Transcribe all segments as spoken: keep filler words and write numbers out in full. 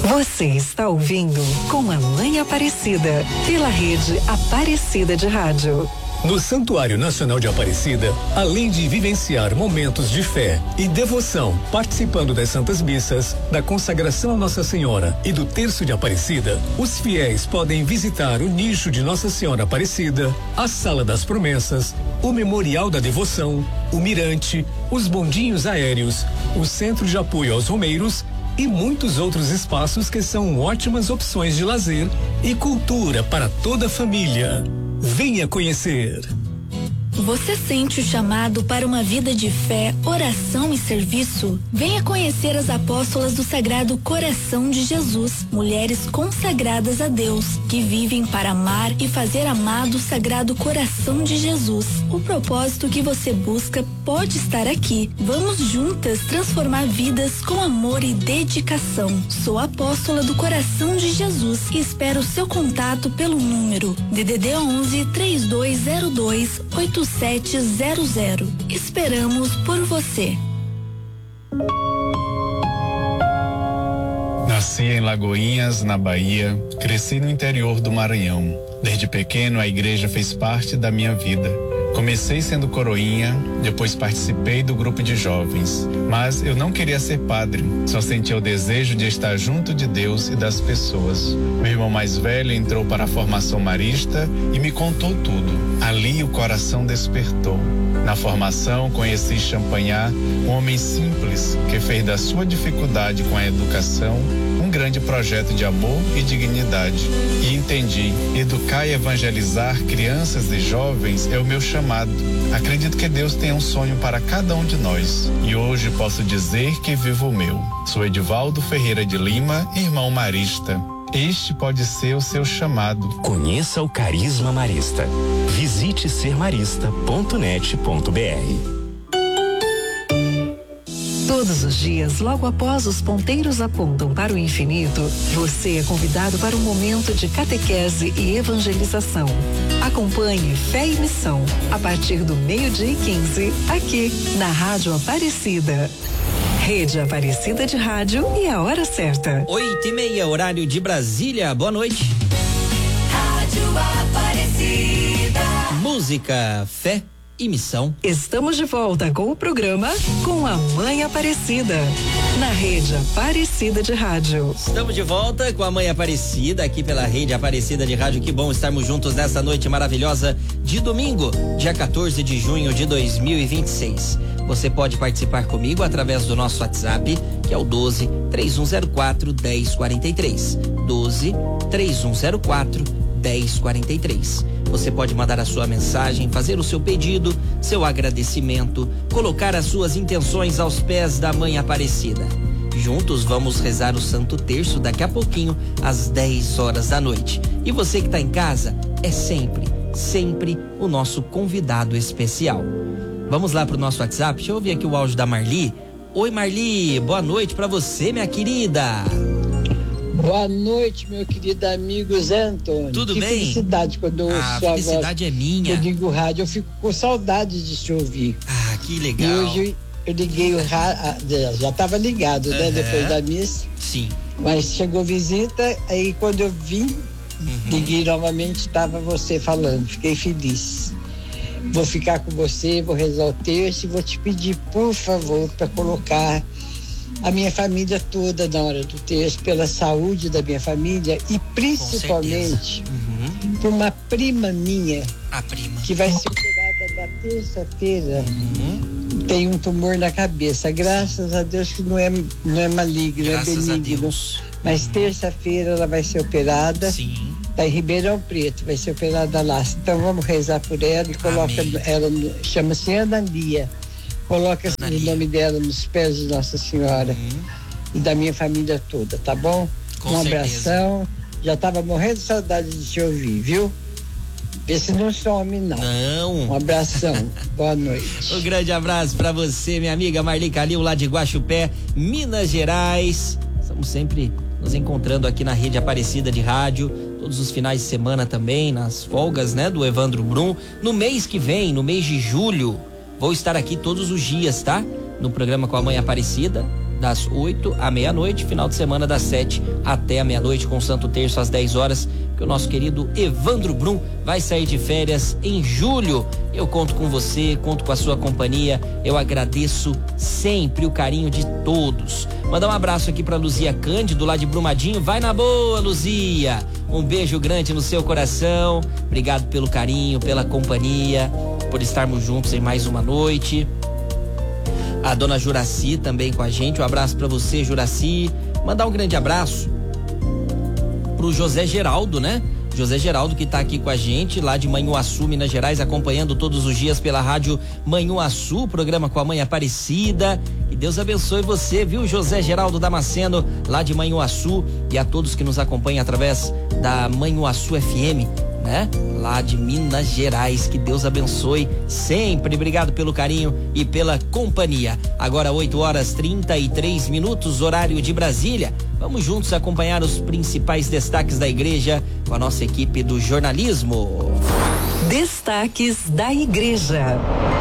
Você está ouvindo Com a Mãe Aparecida, pela rede Aparecida de Rádio. No Santuário Nacional de Aparecida, além de vivenciar momentos de fé e devoção, participando das Santas Missas, da consagração a Nossa Senhora e do Terço de Aparecida, os fiéis podem visitar o nicho de Nossa Senhora Aparecida, a Sala das Promessas, o Memorial da Devoção, o Mirante, os bondinhos aéreos, o Centro de Apoio aos Romeiros e muitos outros espaços que são ótimas opções de lazer e cultura para toda a família. Venha conhecer. Você sente o chamado para uma vida de fé, oração e serviço? Venha conhecer as apóstolas do Sagrado Coração de Jesus, mulheres consagradas a Deus, que vivem para amar e fazer amado o Sagrado Coração de Jesus. O propósito que você busca pode estar aqui. Vamos juntas transformar vidas com amor e dedicação. Sou apóstola do Coração de Jesus e espero o seu contato pelo número D D D onze, três dois zero dois, oito sete zero zero. Esperamos por você. Nasci em Lagoinhas, na Bahia, cresci no interior do Maranhão. Desde pequeno a igreja fez parte da minha vida. Comecei sendo coroinha, depois participei do grupo de jovens. Mas eu não queria ser padre, só sentia o desejo de estar junto de Deus e das pessoas. Meu irmão mais velho entrou para a formação marista e me contou tudo. Ali o coração despertou. Na formação conheci Champagnat, um homem simples que fez da sua dificuldade com a educação um grande projeto de amor e dignidade. E entendi, educar e evangelizar crianças e jovens é o meu chamado. Acredito que Deus tem um sonho para cada um de nós. E hoje posso dizer que vivo o meu. Sou Edivaldo Ferreira de Lima, irmão marista. Este pode ser o seu chamado. Conheça o Carisma Marista. Visite ser marista ponto net ponto b r. Todos os dias, logo após os ponteiros apontam para o infinito, você é convidado para um momento de catequese e evangelização. Acompanhe Fé e Missão, a partir do meio-dia e quinze, aqui na Rádio Aparecida. Rede Aparecida de Rádio e a hora certa. Oito e meia, horário de Brasília. Boa noite. Rádio Aparecida. Música, fé e missão. Estamos de volta com o programa Com a Mãe Aparecida, na Rede Aparecida de Rádio. Estamos de volta com a Mãe Aparecida, aqui pela Rede Aparecida de Rádio. Que bom estarmos juntos nessa noite maravilhosa de domingo, dia quatorze de junho de dois mil e vinte e seis. Você pode participar comigo através do nosso WhatsApp, que é o doze, três um zero quatro, dez quarenta e três. doze, três um zero quatro, dez quarenta e três. Você pode mandar a sua mensagem, fazer o seu pedido, seu agradecimento, colocar as suas intenções aos pés da Mãe Aparecida. Juntos vamos rezar o Santo Terço daqui a pouquinho, às dez horas da noite. E você que está em casa é sempre, sempre o nosso convidado especial. Vamos lá pro nosso WhatsApp. Deixa eu ouvir aqui o áudio da Marli. Oi, Marli, boa noite pra você, minha querida. Boa noite, meu querido amigo Zé Antônio. Tudo que bem? Felicidade quando eu ouço A sua felicidade voz. é minha. Eu digo rádio, eu fico com saudade de te ouvir. Ah, que legal. E hoje eu liguei o rádio, já estava ligado, uhum, né, depois da missa. Sim. Mas chegou visita, aí quando eu vim, uhum, liguei novamente, estava você falando, fiquei feliz. Vou ficar com você, vou rezar o terço e vou te pedir, por favor, para colocar a minha família toda na hora do terço, pela saúde da minha família e principalmente uhum, por uma prima minha, a prima, que vai ser operada na terça-feira. Uhum. Tem um tumor na cabeça, graças Sim. a Deus que não é, não é maligno, graças é benigno. Mas uhum, terça-feira ela vai ser operada. Sim. Tá em Ribeirão Preto, vai ser operada lá. Então vamos rezar por ela e coloca Amém. ela, chama-se Ana Lia. Coloca Ana o Lia. nome dela nos pés de Nossa Senhora uhum, e da minha família toda, tá bom? Com um certeza. Abração. Já tava morrendo de saudade de te ouvir, viu? Esse não some, não. Não. Um abração. Boa noite. Um grande abraço pra você, minha amiga Marli Calil, lá de Guaxupé, Minas Gerais. Estamos sempre nos encontrando aqui na Rede Aparecida de Rádio, todos os finais de semana também, nas folgas, né, do Evandro Brum. No mês que vem, no mês de julho, vou estar aqui todos os dias, tá? No programa Com a Mãe Aparecida, das oito à meia-noite, final de semana das sete até a meia-noite, com o Santo Terço às dez horas, que o nosso querido Evandro Brum vai sair de férias em julho. Eu conto com você, conto com a sua companhia, eu agradeço sempre o carinho de todos. Mandar um abraço aqui pra Luzia Cândido, lá de Brumadinho. Vai na boa, Luzia! Um beijo grande no seu coração. Obrigado pelo carinho, pela companhia, por estarmos juntos em mais uma noite. A dona Juraci também com a gente. Um abraço pra você, Juraci. Mandar um grande abraço pro José Geraldo, né? José Geraldo, que tá aqui com a gente, lá de Manhuaçu, Minas Gerais, acompanhando todos os dias pela rádio Manhuaçu, programa com a Mãe Aparecida. Que Deus abençoe você, viu, José Geraldo Damasceno, lá de Manhuaçu, e a todos que nos acompanham através da Manhuaçu F M, né? Lá de Minas Gerais. Que Deus abençoe sempre. Obrigado pelo carinho e pela companhia. Agora oito horas trinta e três minutos, horário de Brasília. Vamos juntos acompanhar os principais destaques da igreja com a nossa equipe do jornalismo. Destaques da igreja.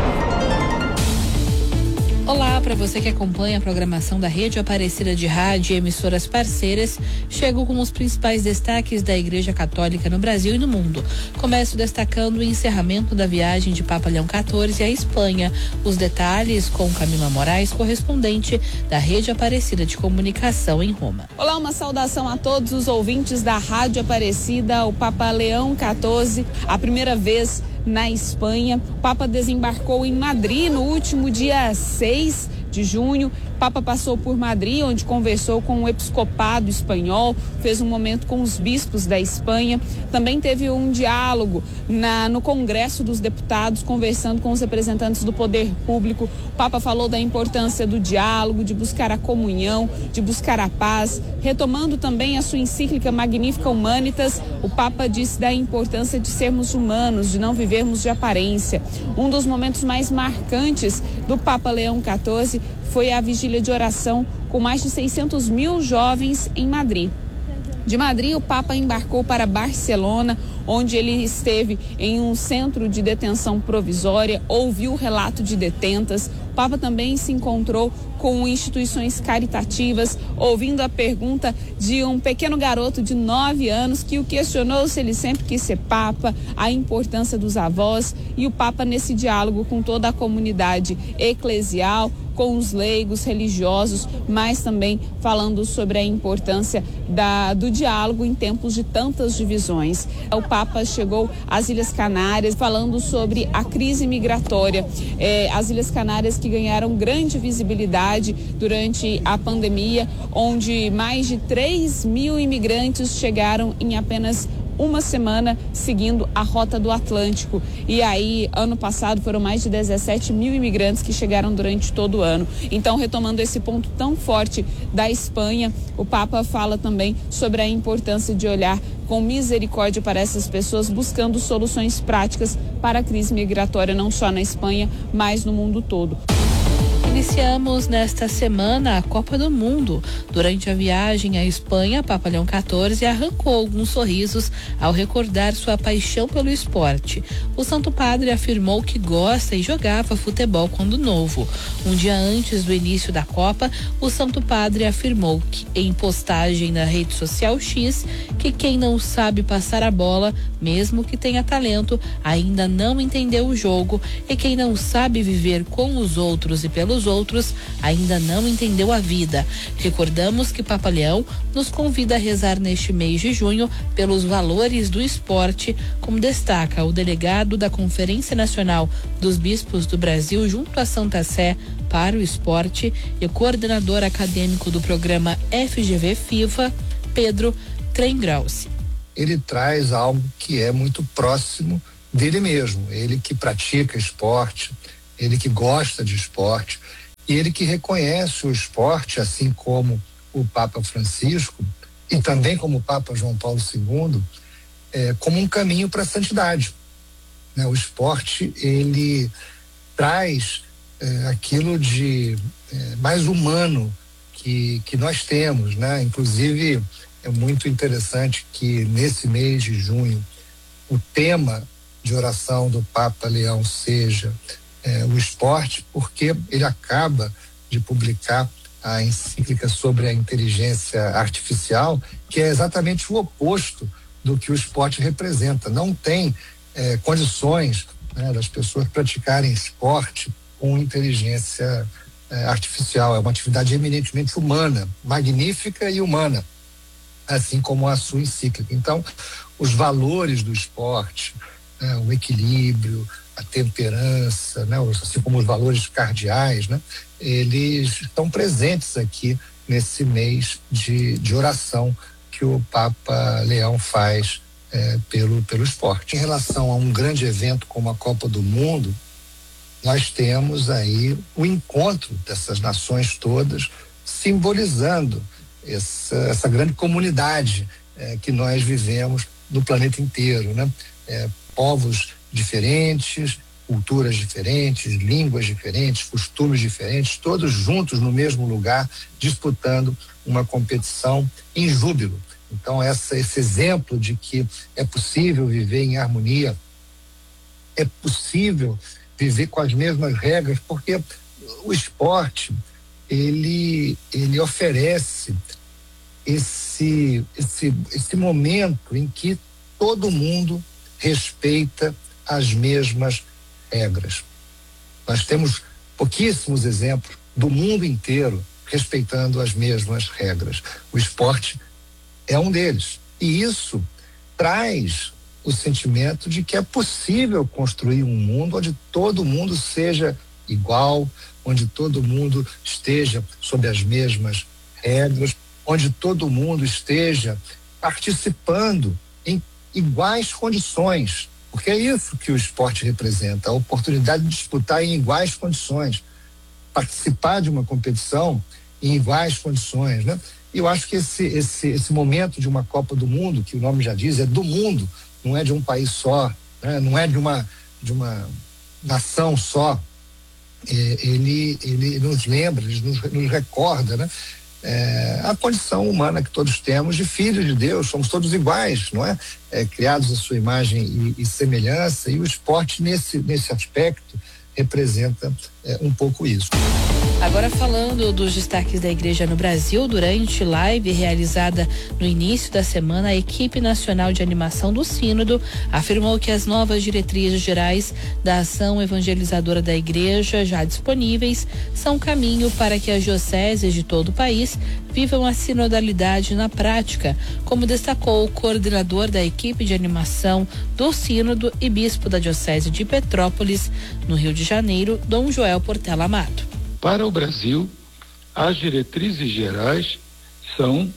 Olá, para você que acompanha a programação da Rede Aparecida de Rádio e emissoras parceiras, chego com os principais destaques da Igreja Católica no Brasil e no mundo. Começo destacando o encerramento da viagem de Papa Leão quatorze à Espanha. Os detalhes com Camila Moraes, correspondente da Rede Aparecida de Comunicação em Roma. Olá, uma saudação a todos os ouvintes da Rádio Aparecida. O Papa Leão quatorze, a primeira vez na Espanha. O Papa desembarcou em Madrid no último dia seis de junho. O Papa passou por Madrid, onde conversou com o episcopado espanhol, fez um momento com os bispos da Espanha. Também teve um diálogo na, no Congresso dos Deputados, conversando com os representantes do poder público. O Papa falou da importância do diálogo, de buscar a comunhão, de buscar a paz. Retomando também a sua encíclica Magnificat Humanitas, o Papa disse da importância de sermos humanos, de não vivermos de aparência. Um dos momentos mais marcantes do Papa Leão quatorze foi a vigília de oração com mais de seiscentos mil jovens em Madrid. De Madrid, o Papa embarcou para Barcelona, onde ele esteve em um centro de detenção provisória, ouviu o relato de detentas. O Papa também se encontrou com instituições caritativas, ouvindo a pergunta de um pequeno garoto de nove anos que o questionou se ele sempre quis ser Papa, a importância dos avós, e o Papa nesse diálogo com toda a comunidade eclesial, com os leigos religiosos, mas também falando sobre a importância da, do diálogo em tempos de tantas divisões. O Papa chegou às Ilhas Canárias falando sobre a crise migratória. É, as Ilhas Canárias que ganharam grande visibilidade durante a pandemia, onde mais de três mil imigrantes chegaram em apenas uma semana seguindo a rota do Atlântico. E aí, ano passado, foram mais de dezessete mil imigrantes que chegaram durante todo o ano. Então, retomando esse ponto tão forte da Espanha, o Papa fala também sobre a importância de olhar com misericórdia para essas pessoas, buscando soluções práticas para a crise migratória, não só na Espanha, mas no mundo todo. Iniciamos nesta semana a Copa do Mundo. Durante a viagem à Espanha, Papa Leão quatorze arrancou alguns sorrisos ao recordar sua paixão pelo esporte. O Santo Padre afirmou que gosta e jogava futebol quando novo. Um dia antes do início da Copa, o Santo Padre afirmou que, em postagem na rede social X, que quem não sabe passar a bola, mesmo que tenha talento, ainda não entendeu o jogo, e quem não sabe viver com os outros e pelos outros ainda não entendeu a vida. Recordamos que Papa Leão nos convida a rezar neste mês de junho pelos valores do esporte, como destaca o delegado da Conferência Nacional dos Bispos do Brasil junto à Santa Sé para o Esporte e coordenador acadêmico do programa F G V FIFA, Pedro Trengrauce. Ele traz algo que é muito próximo dele mesmo, ele que pratica esporte, ele que gosta de esporte, e ele que reconhece o esporte, assim como o Papa Francisco e também como o Papa João Paulo segundo, é, como um caminho para a santidade. Né? O esporte, ele traz é, aquilo de é, mais humano que, que nós temos, né? Inclusive, é muito interessante que nesse mês de junho o tema de oração do Papa Leão seja É, o esporte, porque ele acaba de publicar a encíclica sobre a inteligência artificial, que é exatamente o oposto do que o esporte representa. Não tem eh, condições, né, das pessoas praticarem esporte com inteligência eh, artificial. É uma atividade eminentemente humana, magnífica e humana, assim como a sua encíclica. Então, os valores do esporte, né, o equilíbrio, a temperança, né, assim como os valores cardeais, né, eles estão presentes aqui nesse mês de, de oração que o Papa Leão faz é, pelo, pelo esporte. Em relação a um grande evento como a Copa do Mundo, nós temos aí o encontro dessas nações todas, simbolizando essa, essa grande comunidade é, que nós vivemos no planeta inteiro, né? É, povos diferentes, culturas diferentes, línguas diferentes, costumes diferentes, todos juntos no mesmo lugar, disputando uma competição em júbilo. Então, essa, esse exemplo de que é possível viver em harmonia, é possível viver com as mesmas regras, porque o esporte, ele, ele oferece esse, esse, esse momento em que todo mundo respeita as mesmas regras. Nós temos pouquíssimos exemplos do mundo inteiro respeitando as mesmas regras. O esporte é um deles. E isso traz o sentimento de que é possível construir um mundo onde todo mundo seja igual, onde todo mundo esteja sob as mesmas regras, onde todo mundo esteja participando em iguais condições, porque é isso que o esporte representa, a oportunidade de disputar em iguais condições, participar de uma competição em iguais condições, né? E eu acho que esse, esse, esse momento de uma Copa do Mundo, que o nome já diz, é do mundo, não é de um país só, né? Não é de uma, de uma nação só, é, ele, ele nos lembra, ele nos, nos recorda, né? É, a condição humana que todos temos de filhos de Deus, somos todos iguais, não é? É, criados à sua imagem e, e semelhança, e o esporte nesse, nesse aspecto representa é, um pouco isso. Agora, falando dos destaques da igreja no Brasil, durante live realizada no início da semana, a equipe nacional de animação do Sínodo afirmou que as novas diretrizes gerais da ação evangelizadora da igreja, já disponíveis, são caminho para que as dioceses de todo o país vivam a sinodalidade na prática, como destacou o coordenador da equipe de animação do Sínodo e bispo da diocese de Petrópolis, no Rio de Janeiro, Dom Joel Portela Amato. Para o Brasil, as diretrizes gerais são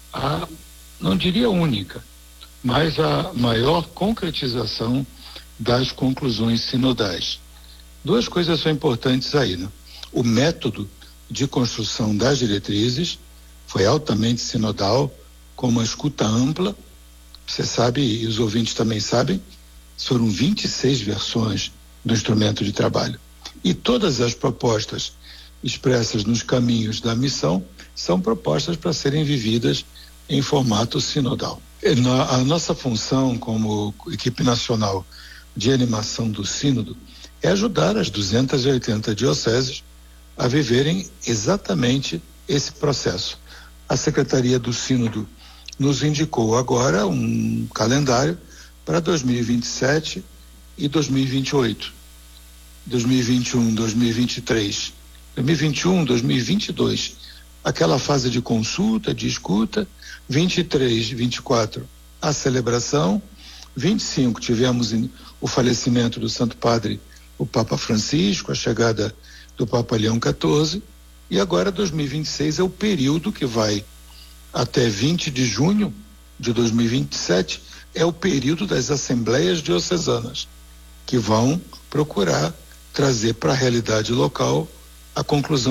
a, não diria única, mas a maior concretização das conclusões sinodais. Duas coisas são importantes aí, né? O método de construção das diretrizes foi altamente sinodal, com uma escuta ampla. Você sabe, e os ouvintes também sabem, foram vinte e seis versões do instrumento de trabalho. E todas as propostas expressas nos caminhos da missão são propostas para serem vividas em formato sinodal. Na, a nossa função como equipe nacional de animação do Sínodo é ajudar as duzentas e oitenta dioceses a viverem exatamente esse processo. A Secretaria do Sínodo nos indicou agora um calendário para dois mil e vinte e sete e dois mil e vinte e oito. dois mil e vinte e um, dois mil e vinte e três, dois mil e vinte e um, dois mil e vinte e dois, aquela fase de consulta, de escuta, vinte e três, vinte e quatro, a celebração, vinte e cinco tivemos o falecimento do Santo Padre, o Papa Francisco, a chegada do Papa Leão quatorze, e agora dois mil e vinte e seis é o período que vai até vinte de junho de dois mil e vinte e sete, é o período das assembleias diocesanas, que vão procurar trazer para a realidade local a conclusão